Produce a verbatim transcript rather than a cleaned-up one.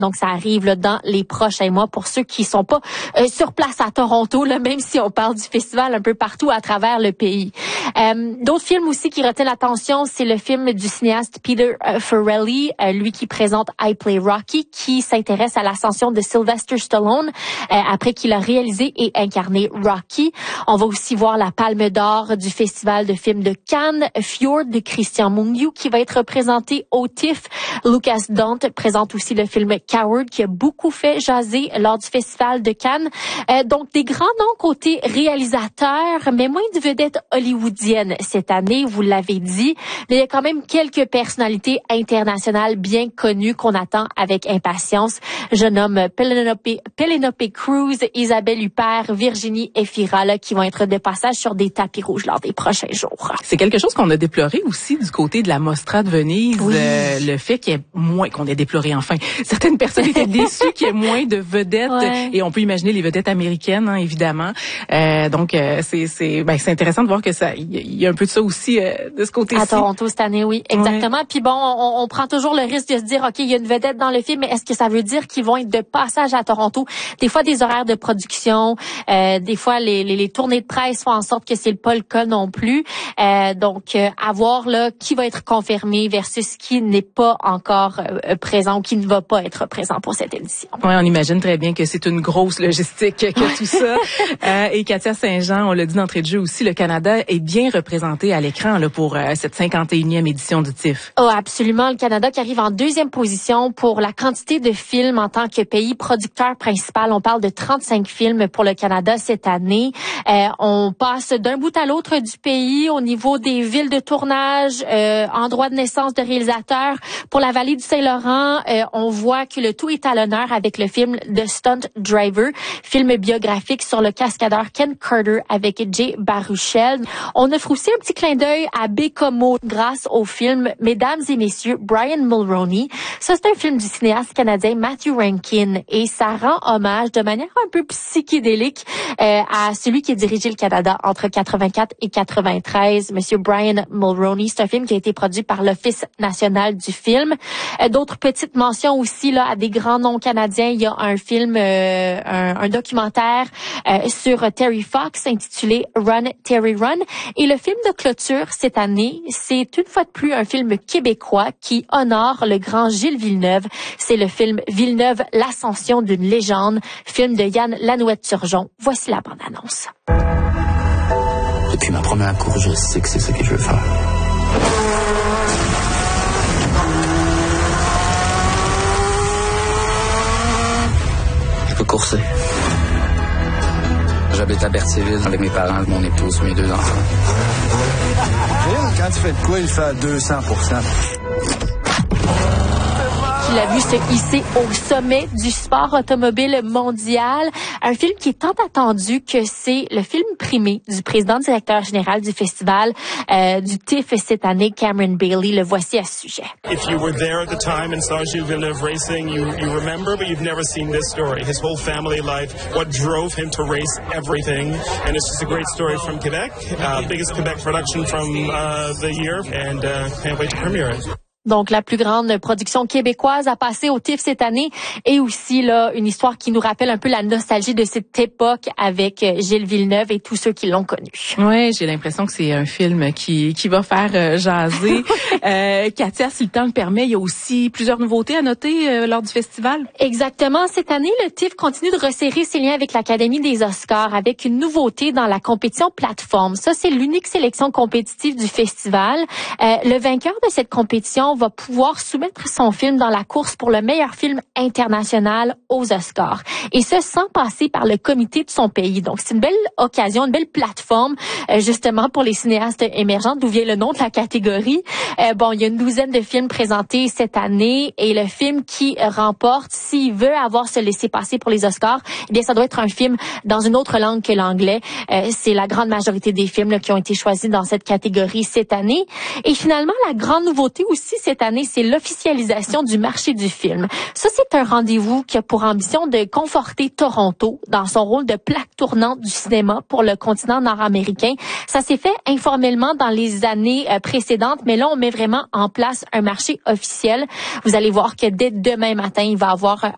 Donc, ça arrive là, dans les prochains mois pour ceux qui sont pas euh, sur place à Toronto, là, même si on parle du festival un peu partout à travers le pays. Euh, d'autres films aussi qui retiennent l'attention, c'est le film du cinéaste Peter euh, Farrelly, euh, lui qui présente I Play Rocky, qui s'intéresse à l'ascension de Sylvester Stallone euh, après qu'il a réalisé et incarné Rocky. On va aussi voir la Palme d'Or du Festival de films de Cannes, Fjord de Christian Mungiu, qui va être présenté au T I F. Lucas Dont présente aussi le film Coward, qui a beaucoup fait jaser lors du Festival de Cannes. Euh, donc, des grands noms côté réalisateurs, mais moins de vedettes hollywoodiennes cette année, vous l'avez dit. Mais il y a quand même quelques personnalités internationales bien connues qu'on attend avec impatience. Je nomme Penelope, Penelope Cruz, Isabelle Huppert, Virginie Efira, là, qui vont être de passage sur des tapis rouges lors des prochains jours. C'est quelque chose qu'on a déploré aussi du côté de la Mostra de Venise, oui. euh, le fait qu'il y ait moins, qu'on ait déploré enfin, certaines personnes étaient déçues qu'il y ait moins de vedettes, ouais. Et on peut imaginer les vedettes américaines, hein, évidemment. Euh, donc euh, c'est c'est ben c'est intéressant de voir que ça il y, y a un peu de ça aussi euh, de ce côté-ci. À Toronto cette année, oui, exactement. Ouais. Puis bon, on, on prend toujours le risque de se dire, ok, il y a une vedette dans le film, mais est-ce que ça veut dire qu'ils vont être de passage à Toronto? Des fois, des horaires de production, euh, des fois les, les les tournées de presse font en sorte que c'est pas le cas non plus. Euh, donc euh, à voir là qui va être confirmé versus qui n'est pas encore euh, présent ou qui ne va pas être présent pour cette édition. Oui, on imagine très bien que c'est une grosse logistique que tout ça. euh, et Katia Saint-Jean, on l'a dit d'entrée de jeu aussi, le Canada est bien représenté à l'écran là pour euh, cette cinquante et unième édition du T I F. Oh, absolument. Le Canada qui arrive en deuxième position pour la quantité de films en tant que pays producteur principal. On parle de trente-cinq films pour le Canada cette année. Euh, on passe d'un bout à l'autre du pays au niveau des villes de tournage, euh, endroits de naissance de réalisateurs. Pour la vallée du Saint-Laurent, euh, on voit que le tout est à l'honneur avec le film The Stunt Driver, film biographique sur le cascadeur Ken Carter avec Jay Baruchel. On offre aussi un petit clin d'œil à Bécomo grâce au film Mesdames et Messieurs Brian Mulroney. Ça, c'est un film du cinéaste canadien Matthew Rankin et ça rend hommage de manière un peu psychédélique euh, à celui qui a dirigé le Canada entre quatre-vingt-quatre et quatre-vingt-treize, Monsieur Brian Mulroney. C'est un film qui a été produit par l'Office national du film. Euh, d'autres petites mentions aussi là à des grands noms canadiens. Il y a un film, euh, un, un documentaire euh, sur Terry Fox intitulé Run, Terry Run. Et le film de clôture cette année, c'est une fois de plus un film québécois qui honore le grand Gilles Villeneuve. C'est le film Villeneuve, l'ascension d'une légende, film de Yann Lanouette-Turgeon. Voici la bande-annonce. Depuis ma première course, je sais que c'est ce que je veux faire. Je peux courser. J'habite à Berthierville avec mes parents, mon épouse, mes deux enfants. Quand tu fais de quoi, il fait à deux cents pour cent. Tu l'as vu se hisser au sommet du sport automobile mondial. Un film qui est tant attendu que c'est le film primé du président directeur général du festival euh, du T I F cette année, Cameron Bailey. Le voici à ce sujet. If you were there at the time and saw Gilles Villeneuve racing, you, you remember, but you've never seen this story. His whole family life, what drove him to race everything. And it's just a great story from Quebec, uh, biggest Quebec production from uh, the year, and uh, can't wait to premiere it. Donc, la plus grande production québécoise a passé au T I F cette année et aussi là une histoire qui nous rappelle un peu la nostalgie de cette époque avec Gilles Villeneuve et tous ceux qui l'ont connu. Oui, j'ai l'impression que c'est un film qui qui va faire euh, jaser. euh, Katia, si le temps le permet, il y a aussi plusieurs nouveautés à noter euh, lors du festival. Exactement. Cette année, le T I F continue de resserrer ses liens avec l'Académie des Oscars avec une nouveauté dans la compétition plateforme. Ça, c'est l'unique sélection compétitive du festival. Euh, le vainqueur de cette compétition va pouvoir soumettre son film dans la course pour le meilleur film international aux Oscars. Et ce, sans passer par le comité de son pays. Donc, c'est une belle occasion, une belle plateforme, euh, justement, pour les cinéastes émergents, d'où vient le nom de la catégorie. Euh, bon, il y a une douzaine de films présentés cette année et le film qui remporte, s'il veut avoir ce laissez-passer pour les Oscars, eh bien, ça doit être un film dans une autre langue que l'anglais. Euh, c'est la grande majorité des films là, qui ont été choisis dans cette catégorie cette année. Et finalement, la grande nouveauté aussi, cette année, c'est l'officialisation du marché du film. Ça, c'est un rendez-vous qui a pour ambition de conforter Toronto dans son rôle de plaque tournante du cinéma pour le continent nord-américain. Ça s'est fait informellement dans les années précédentes, mais là, on met vraiment en place un marché officiel. Vous allez voir que dès demain matin, il va y avoir